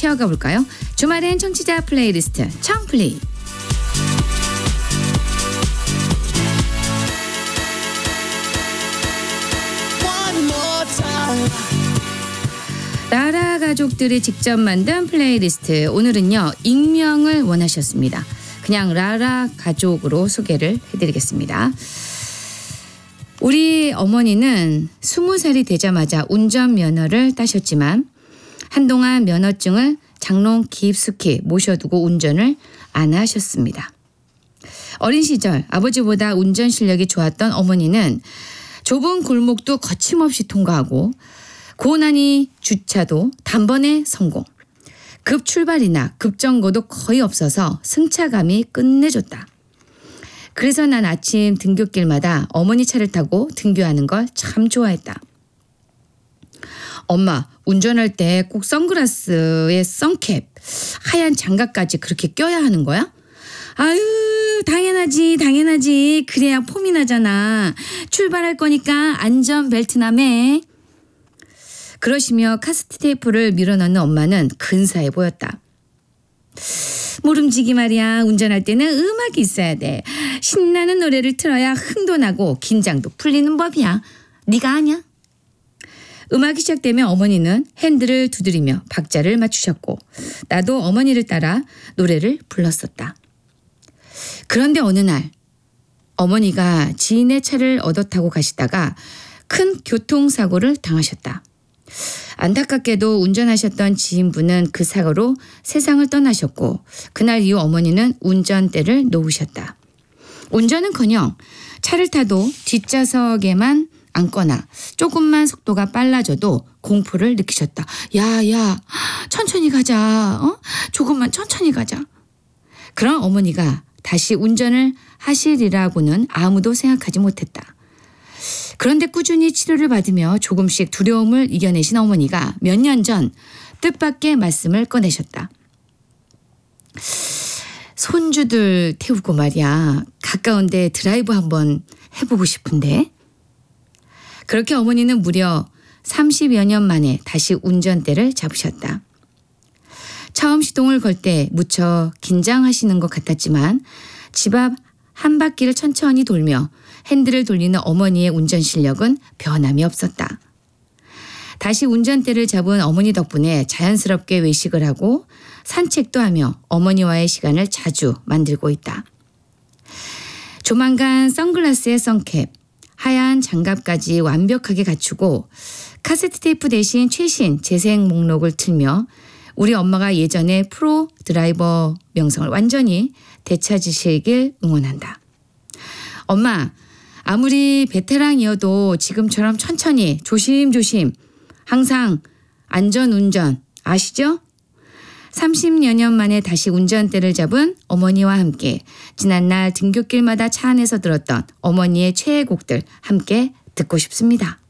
채워가 볼까요? 주말엔 청취자 플레이리스트 청플리. 라라 가족들이 직접 만든 플레이리스트. 오늘은요, 익명을 원하셨습니다. 그냥 라라 가족으로 소개를 해드리겠습니다. 우리 어머니는 20살이 되자마자 운전면허를 따셨지만 한동안 면허증을 장롱 깊숙이 모셔두고 운전을 안 하셨습니다. 어린 시절 아버지보다 운전 실력이 좋았던 어머니는 좁은 골목도 거침없이 통과하고 고난이 주차도 단번에 성공. 급 출발이나 급정거도 거의 없어서 승차감이 끝내줬다. 그래서 난 아침 등굣길마다 어머니 차를 타고 등교하는 걸 참 좋아했다. 엄마, 운전할 때 꼭 선글라스에 선캡, 하얀 장갑까지 그렇게 껴야 하는 거야? 아유, 당연하지. 그래야 폼이 나잖아. 출발할 거니까 안전벨트나 매. 그러시며 카세트 테이프를 밀어넣는 엄마는 근사해 보였다. 모름지기 말이야. 운전할 때는 음악이 있어야 돼. 신나는 노래를 틀어야 흥도 나고 긴장도 풀리는 법이야. 네가 아냐? 음악이 시작되면 어머니는 핸들을 두드리며 박자를 맞추셨고 나도 어머니를 따라 노래를 불렀었다. 그런데 어느 날 어머니가 지인의 차를 얻어 타고 가시다가 큰 교통사고를 당하셨다. 안타깝게도 운전하셨던 지인분은 그 사고로 세상을 떠나셨고 그날 이후 어머니는 운전대를 놓으셨다. 운전은커녕 차를 타도 뒷좌석에만 앉거나 조금만 속도가 빨라져도 공포를 느끼셨다. 야, 천천히 가자. 조금만 천천히 가자. 그런 어머니가 다시 운전을 하시리라고는 아무도 생각하지 못했다. 그런데 꾸준히 치료를 받으며 조금씩 두려움을 이겨내신 어머니가 몇 년 전 뜻밖의 말씀을 꺼내셨다. 손주들 태우고 말이야. 가까운데 드라이브 한번 해보고 싶은데. 그렇게 어머니는 무려 30여 년 만에 다시 운전대를 잡으셨다. 처음 시동을 걸 때 무척 긴장하시는 것 같았지만 집 앞 한 바퀴를 천천히 돌며 핸들을 돌리는 어머니의 운전 실력은 변함이 없었다. 다시 운전대를 잡은 어머니 덕분에 자연스럽게 외식을 하고 산책도 하며 어머니와의 시간을 자주 만들고 있다. 조만간 선글라스에 선캡, 하얀 장갑까지 완벽하게 갖추고 카세트 테이프 대신 최신 재생 목록을 틀며 우리 엄마가 예전의 프로 드라이버 명성을 완전히 되찾으시길 응원한다. 엄마, 아무리 베테랑이어도 지금처럼 천천히 조심조심 항상 안전운전 아시죠? 30여 년 만에 다시 운전대를 잡은 어머니와 함께 지난날 등굣길마다 차 안에서 들었던 어머니의 최애곡들 함께 듣고 싶습니다.